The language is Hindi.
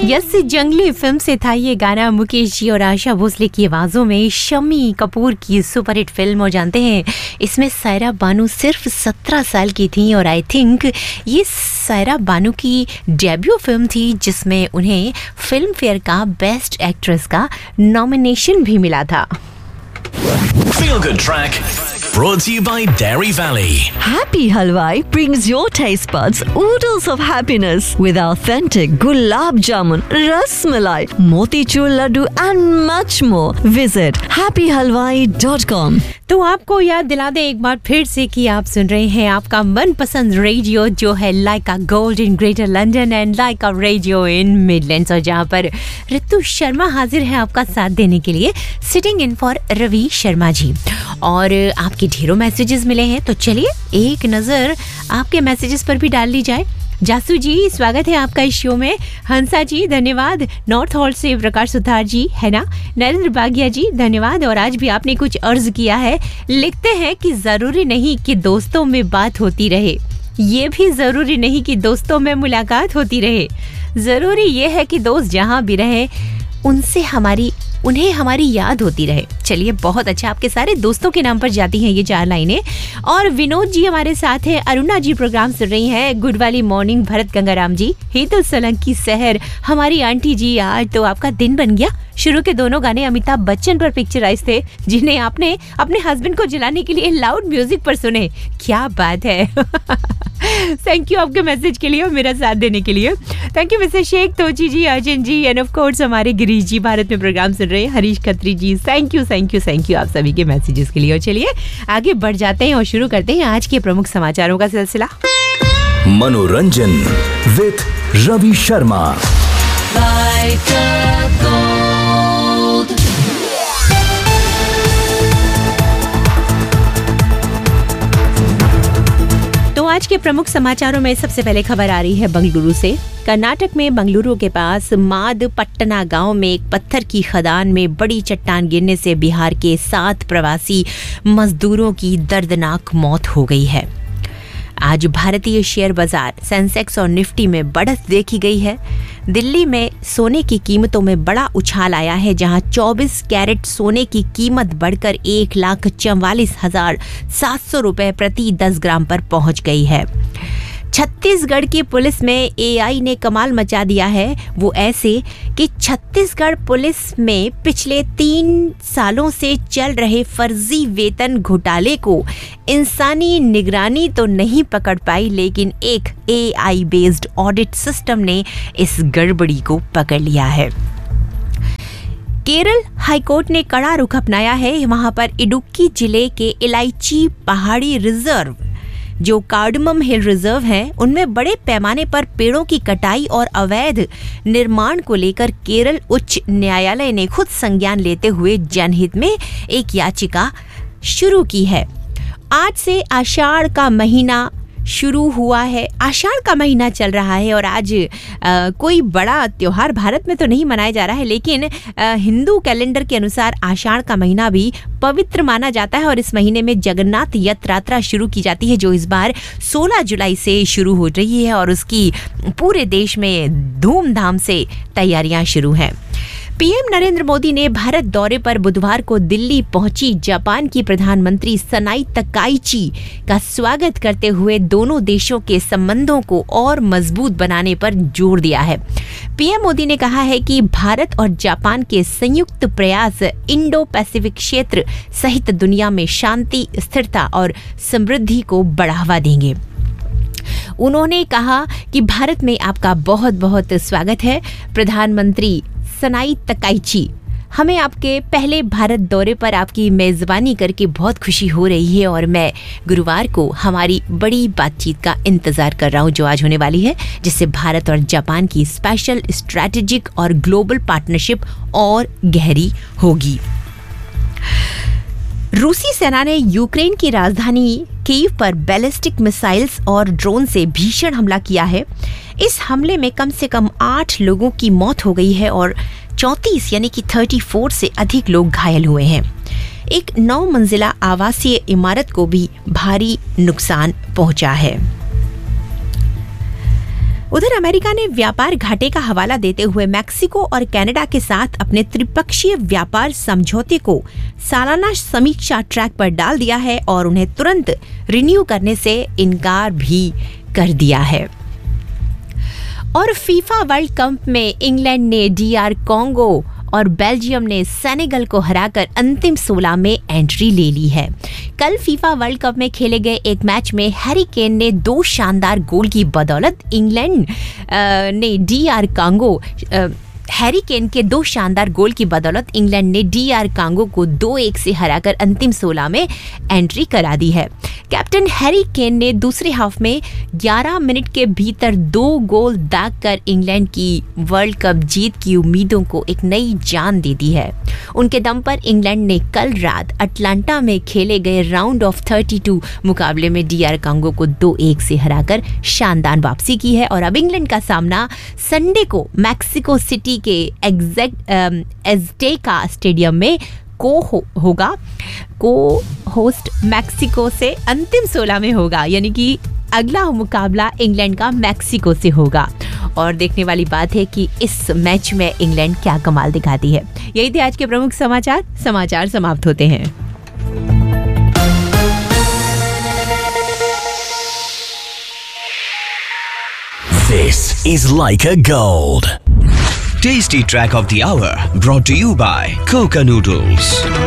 यस जंगली फिल्म से था ये गाना, मुकेश जी और आशा भोसले की आवाजों में, शम्मी कपूर की सुपरहिट फिल्म। और जानते हैं इसमें सायरा बानू सिर्फ 17 साल की थी और आई थिंक ये सायरा बानू की डेब्यू फिल्म थी जिसमें उन्हें फिल्म फेयर का बेस्ट एक्ट्रेस का नॉमिनेशन भी मिला था। Feel Good Track, brought to you by Dairy Valley. Happy Halwai brings your taste buds oodles of happiness with authentic gulab jamun, ras malai, motichur laddu and much more. Visit happyhalwai.com. तो आपको याद दिला दे एक बार फिर से कि आप सुन रहे हैं आपका मनपसंद रेडियो जो है लाइका gold in greater London and Lyca radio in Midlands, और जहां पर ऋतु शर्मा हाजिर है आपका साथ देने के लिए, sitting in for Ravi Sharma ji. और आपके ढेरों मैसेजेस मिले हैं, तो चलिए एक नज़र आपके मैसेजेस पर भी डाल ली जाए। जासू जी स्वागत है आपका इस शो में। हंसा जी धन्यवाद। नॉर्थ हॉल से प्रकाश सुथार जी है ना। नरेंद्र बागिया जी धन्यवाद। और आज भी आपने कुछ अर्ज किया है, लिखते हैं कि ज़रूरी नहीं कि दोस्तों में बात होती रहे, ये भी ज़रूरी नहीं कि दोस्तों में मुलाकात होती रहे, ज़रूरी ये है कि दोस्त जहाँ भी रहे उन्हें हमारी याद होती रहे। चलिए बहुत अच्छा, आपके सारे दोस्तों के नाम पर जाती हैं ये 4 लाइनें। और विनोद जी हमारे साथ हैं, अरुणा जी प्रोग्राम सुन रही हैं, गुड वाली मॉर्निंग भरत गंगाराम जी, हेतल सोलंकी सहर, हमारी आंटी जी, आज तो आपका दिन बन गया। शुरू के दोनों गाने अमिताभ बच्चन पर पिक्चराइज थे जिन्हें आपने अपने हस्बैंड को जलाने के लिए लाउड म्यूजिक पर सुने, क्या बात है। थैंक यू आपके मैसेज के लिए और मेरा साथ देने के लिए। Thank you mister Sheikh तोची ji, Arjan ji end of course हमारे गिरीश जी भारत में प्रोग्राम सुन रहे हैं, हरीश खत्री जी, थैंक यू आप सभी के मैसेजेस के लिए। और चलिए आगे बढ़ जाते हैं और शुरू करते हैं आज के प्रमुख समाचारों का सिलसिला। मनोरंजन विद रवि शर्मा। आज के प्रमुख समाचारों में सबसे पहले खबर आ रही है बंगलुरु से। कर्नाटक में बंगलुरु के पास मादपट्टना गांव में एक पत्थर की खदान में बड़ी चट्टान गिरने से बिहार के 7 प्रवासी मजदूरों की दर्दनाक मौत हो गई है। आज भारतीय शेयर बाजार सेंसेक्स और निफ्टी में बढ़त देखी गई है। दिल्ली में सोने की कीमतों में बड़ा उछाल आया है, जहां 24 कैरेट सोने की कीमत बढ़कर 1,44,700 रुपए प्रति 10 ग्राम पर पहुंच गई है। छत्तीसगढ़ की पुलिस में एआई ने कमाल मचा दिया है, वो ऐसे कि छत्तीसगढ़ पुलिस में पिछले 3 सालों से चल रहे फर्जी वेतन घोटाले को इंसानी निगरानी तो नहीं पकड़ पाई, लेकिन एक एआई बेस्ड ऑडिट सिस्टम ने इस गड़बड़ी को पकड़ लिया है। केरल हाईकोर्ट ने कड़ा रुख अपनाया है। वहां पर इडुक्की जिले के इलायची पहाड़ी रिजर्व, जो कार्डमम हिल रिजर्व हैं, उनमें बड़े पैमाने पर पेड़ों की कटाई और अवैध निर्माण को लेकर केरल उच्च न्यायालय ने खुद संज्ञान लेते हुए जनहित में एक याचिका शुरू की है। आज से आषाढ़ का महीना शुरू हुआ है, आषाढ़ का महीना चल रहा है और आज कोई बड़ा त्योहार भारत में तो नहीं मनाया जा रहा है, लेकिन हिंदू कैलेंडर के अनुसार आषाढ़ का महीना भी पवित्र माना जाता है और इस महीने में जगन्नाथ यात्रा शुरू की जाती है, जो इस बार 16 जुलाई से शुरू हो रही है और उसकी पूरे देश में धूमधाम से तैयारियां शुरू हैं। पीएम नरेंद्र मोदी ने भारत दौरे पर बुधवार को दिल्ली पहुंची जापान की प्रधानमंत्री सनाई तकाइची का स्वागत करते हुए दोनों देशों के संबंधों को और मजबूत बनाने पर जोर दिया है। पीएम मोदी ने कहा है कि भारत और जापान के संयुक्त प्रयास इंडो पैसिफिक क्षेत्र सहित दुनिया में शांति, स्थिरता और समृद्धि को बढ़ावा देंगे। उन्होंने कहा कि भारत में आपका बहुत बहुत स्वागत है प्रधानमंत्री सनाई तकाइची। हमें आपके पहले भारत दौरे पर आपकी मेज़बानी करके बहुत खुशी हो रही है और मैं गुरुवार को हमारी बड़ी बातचीत का इंतज़ार कर रहा हूं जो आज होने वाली है, जिससे भारत और जापान की स्पेशल स्ट्रैटेजिक और ग्लोबल पार्टनरशिप और गहरी होगी। रूसी सेना ने यूक्रेन की राजधानी कीव पर बैलिस्टिक मिसाइल्स और ड्रोन से भीषण हमला किया है। इस हमले में कम से कम 8 लोगों की मौत हो गई है और 34 यानी कि 34 से अधिक लोग घायल हुए हैं। एक 9 मंजिला आवासीय इमारत को भी भारी नुकसान पहुंचा है। उधर अमेरिका ने व्यापार घाटे का हवाला देते हुए मैक्सिको और कनाडा के साथ अपने त्रिपक्षीय व्यापार समझौते को सालाना समीक्षा ट्रैक पर डाल दिया है और उन्हें तुरंत रिन्यू करने से इनकार भी कर दिया है। और फीफा वर्ल्ड कप में इंग्लैंड ने DR कॉन्गो और बेल्जियम ने सेनेगल को हराकर अंतिम 16 में एंट्री ले ली है। कल फीफा वर्ल्ड कप में खेले गए एक मैच में हैरी केन ने 2 शानदार गोल की बदौलत इंग्लैंड ने DR कॉन्गो हैरी केन के 2 शानदार गोल की बदौलत इंग्लैंड ने DR कॉन्गो को 2-1 से हराकर अंतिम 16 में एंट्री करा दी है। कैप्टन हैरी केन ने दूसरे हाफ में 11 मिनट के भीतर 2 गोल दागकर इंग्लैंड की वर्ल्ड कप जीत की उम्मीदों को एक नई जान दे दी है। उनके दम पर इंग्लैंड ने कल रात अटलांटा में खेले गए राउंड ऑफ 32 मुकाबले में DR कॉन्गो को 2-1 से हराकर शानदार वापसी की है और अब इंग्लैंड का सामना संडे को मैक्सिको सिटी के एज़टेका स्टेडियम में को होस्ट मैक्सिको से अंतिम 16 में होगा, यानी कि अगला मुकाबला इंग्लैंड का मैक्सिको से होगा। और देखने वाली बात है कि इस मैच में इंग्लैंड क्या कमाल दिखाती है। यही थे आज के प्रमुख समाचार समाप्त होते हैं। This is Leica Gold. Tasty track of the hour brought to you by Coca Noodles.